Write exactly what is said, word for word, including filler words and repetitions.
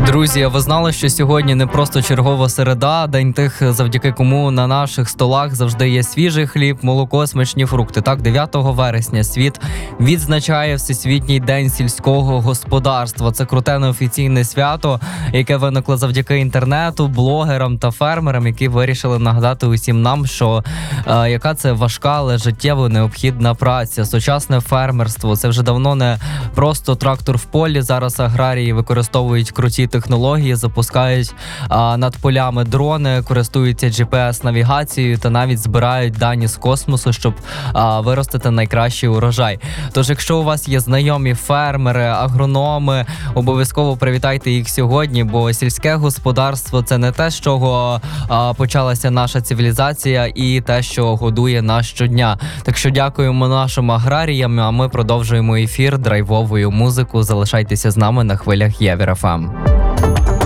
Друзі, ви знали, що сьогодні не просто чергова середа, день тих, завдяки кому на наших столах завжди є свіжий хліб, молоко, смачні фрукти. Так, дев'ятого вересня світ відзначає Всесвітній день сільського господарства. Це круте неофіційне свято, яке виникло завдяки інтернету, блогерам та фермерам, які вирішили нагадати усім нам, що е, яка це важка, але життєво необхідна праця. Сучасне фермерство – це вже давно не просто трактор в полі. Зараз аграрії використовують круті технології, запускають а, над полями дрони, користуються джі пі ес-навігацією та навіть збирають дані з космосу, щоб а, виростити найкращий урожай. Тож, якщо у вас є знайомі фермери, агрономи, обов'язково привітайте їх сьогодні, бо сільське господарство – це не те, з чого а, почалася наша цивілізація і те, що годує нас щодня. Так що дякуємо нашим аграріям, а ми продовжуємо ефір драйвовою музику. Залишайтеся з нами на хвилях Євір еф ем.